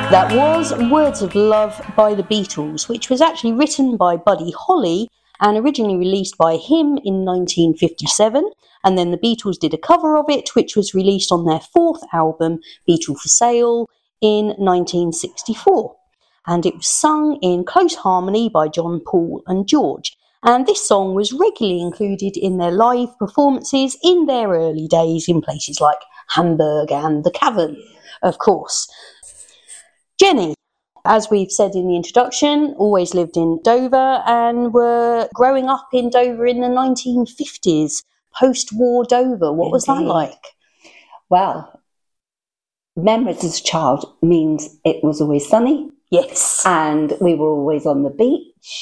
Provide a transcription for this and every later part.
That was Words of Love by the Beatles, which was actually written by Buddy Holly and originally released by him in 1957. And then the Beatles did a cover of it, which was released on their fourth album, Beatle for Sale, in 1964. And it was sung in close harmony by John, Paul and George. And this song was regularly included in their live performances in their early days in places like Hamburg and the Cavern, of course. Jenny, as we've said in the introduction, always lived in Dover and were growing up in Dover in the 1950s, post-war Dover. What was that like? Well, memories as a child means it was always sunny. Yes. And we were always on the beach.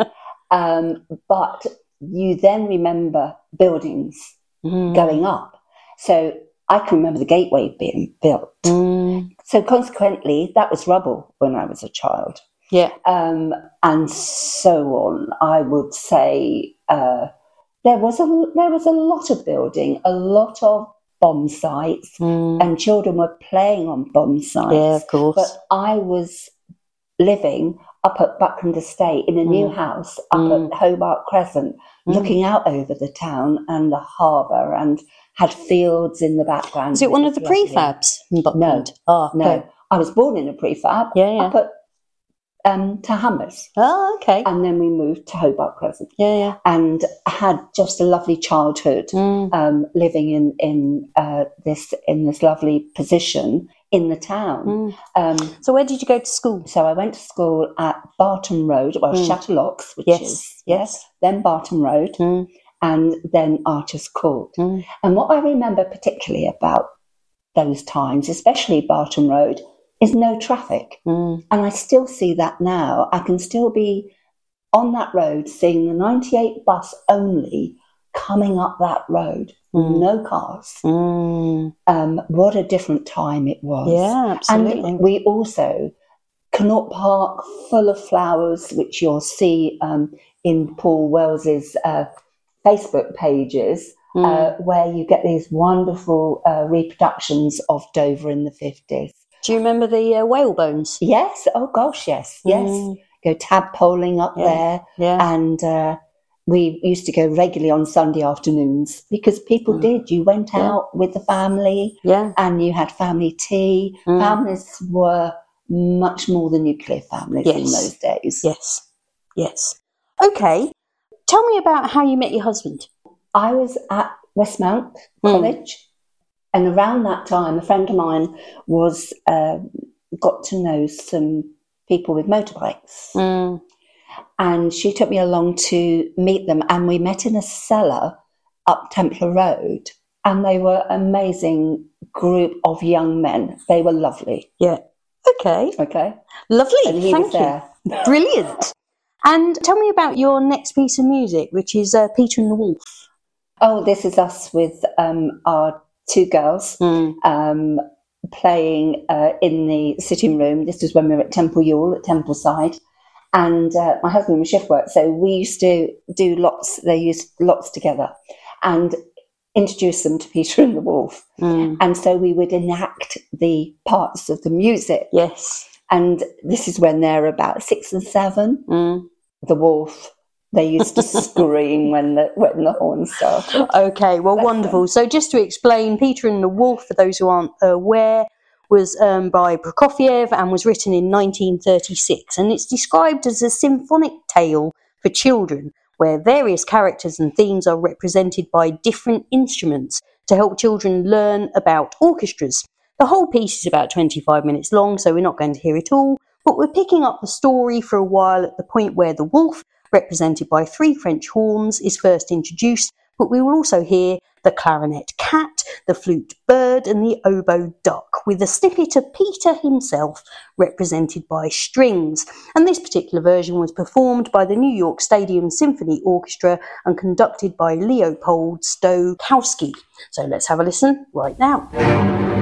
But you then remember buildings going up. So I can remember the Gateway being built. So consequently, that was rubble when I was a child. Yeah. And so on. I would say there was a lot of building, a lot of bomb sites, and children were playing on bomb sites. Yeah, of course. But I was living up at Buckland Estate in a new house up at Hobart Crescent, looking out over the town and the harbour, and had fields in the background. Is it one of the prefabs in Buckland? No. No. I was born in a prefab up at Hammers. Oh, okay. And then we moved to Hobart Crescent. Yeah. And had just a lovely childhood living in this lovely position in the town. So where did you go to school? So I went to school at Barton Road, Chatterlocks, which is, then Barton Road, and then Archer's Court. And what I remember particularly about those times, especially Barton Road, is no traffic. And I still see that now. I can still be on that road seeing the 98 bus only coming up that road. No cars. What a different time it was. Yeah, absolutely. And we also, Connaught Park, full of flowers, which you'll see in Paul Wells's Facebook pages, where you get these wonderful reproductions of Dover in the 50s. Do you remember the whalebones? Yes. Oh, gosh, yes. Go tadpoling up there. Yeah. And we used to go regularly on Sunday afternoons because people did. You went out with the family and you had family tea. Families were much more than nuclear families in those days. Yes. Okay. Tell me about how you met your husband. I was at Westmount College. And around that time, a friend of mine was got to know some people with motorbikes. And she took me along to meet them. And we met in a cellar up Templar Road. And they were an amazing group of young men. They were lovely. Yeah. Okay. Lovely. And he was there. Brilliant. And tell me about your next piece of music, which is Peter and the Wolf. Oh, this is us with our two girls playing in the sitting room. This was when we were at Temple Ewell at Templeside. And my husband was shift work, so we used to do lots. They used lots together and introduce them to Peter and the Wolf. And so we would enact the parts of the music. Yes. And this is when they're about 6 and 7. The Wolf. They used to scream when the horn started. Okay, well, wonderful. So just to explain, Peter and the Wolf, for those who aren't aware, was by Prokofiev and was written in 1936. And it's described as a symphonic tale for children, where various characters and themes are represented by different instruments to help children learn about orchestras. The whole piece is about 25 minutes long, so we're not going to hear it all, but we're picking up the story for a while at the point where the wolf, represented by 3 French horns, is first introduced, but we will also hear the clarinet cat, the flute bird and the oboe duck, with a snippet of Peter himself represented by strings. And this particular version was performed by the New York Stadium Symphony Orchestra and conducted by Leopold Stokowski. So let's have a listen right now.